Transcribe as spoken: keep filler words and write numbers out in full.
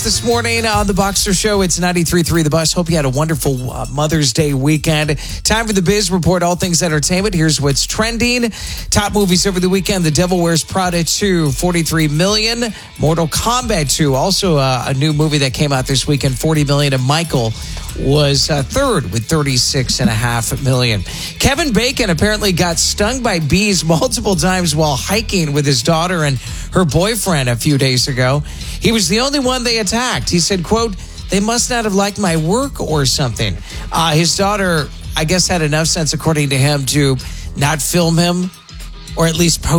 This morning on the Boxer Show, it's ninety-three point three The Bus. Hope you had a wonderful uh, Mother's Day weekend. Time for the Biz Report, all things entertainment. Here's what's trending. Top movies over the weekend: The Devil Wears Prada two, forty-three million dollars. Mortal Kombat two, also uh, a new movie that came out this weekend, forty million dollars. And Michael was uh, third with thirty-six point five million dollars. Kevin Bacon apparently got stung by bees multiple times while hiking with his daughter and her boyfriend a few days ago. He was the only one they attacked. He said, quote, "They must not have liked my work or something." Uh, his daughter, I guess, had enough sense, according to him, to not film him or at least post